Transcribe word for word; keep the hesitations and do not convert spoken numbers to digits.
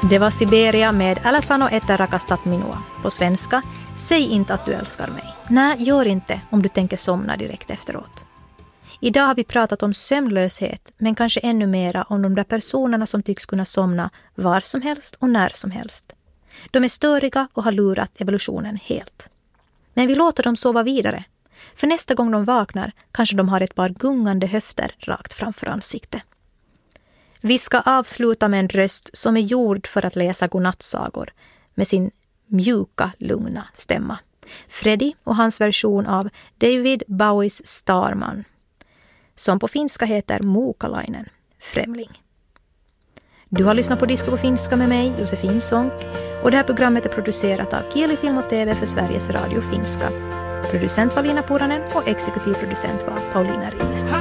Det var Siberia med Älä sano että rakastat minua. På svenska, säg inte att du älskar mig. Nej, gör inte om du tänker somna direkt efteråt. Idag har vi pratat om sömnlöshet, men kanske ännu mera om de där personerna som tycks kunna somna var som helst och när som helst. De är störiga och har lurat evolutionen helt. Men vi låter dem sova vidare. För nästa gång de vaknar kanske de har ett par gungande höfter rakt framför ansiktet. Vi ska avsluta med en röst som är gjord för att läsa godnattsagor med sin mjuka, lugna stämma. Freddie och hans version av David Bowies Starman, som på finska heter Muukalainen, främling. Du har lyssnat på Disco på finska med mig, Josefin Sonck, och det här programmet är producerat av Kieli Film och T V för Sveriges Radio Finska. Producent var Lina Puranen och exekutiv producent var Paulina Rinne.